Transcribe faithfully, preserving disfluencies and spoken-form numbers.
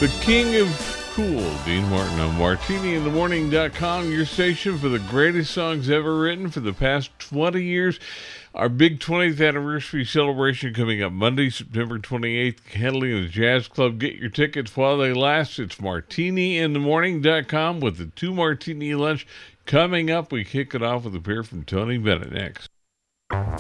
The king of cool, Dean Martin on Martini In The Morning dot com, your station for the greatest songs ever written for the past twenty years. Our big twentieth anniversary celebration coming up Monday, September twenty-eighth, handling the Jazz Club. Get your tickets while they last. It's Martini In The Morning dot com with the two martini lunch. Coming up, we kick it off with a pair from Tony Bennett next.